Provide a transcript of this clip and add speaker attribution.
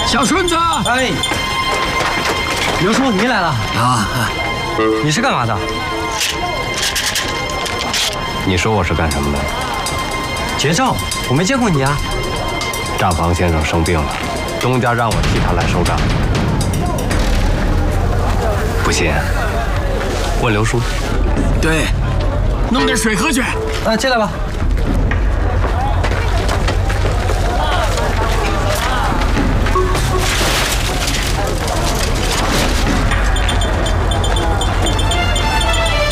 Speaker 1: 小顺子，
Speaker 2: 哎，刘叔，你来了
Speaker 1: 啊！
Speaker 2: 你是干嘛的？
Speaker 3: 你说我是干什么的？
Speaker 2: 结账，我没见过你啊。
Speaker 3: 账房先生生病了，东家让我替他来收账。不信，问刘叔。
Speaker 1: 对，弄点水喝去。
Speaker 2: 进来吧。